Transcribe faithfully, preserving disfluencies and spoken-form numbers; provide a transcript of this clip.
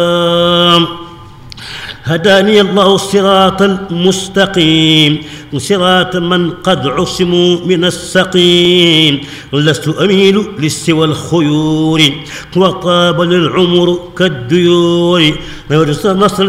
هداني الله الصراط المستقيم صراط من قد عصموا من السقيم لست أميل للسوى الخيور وطاب للعمر كالديور نصر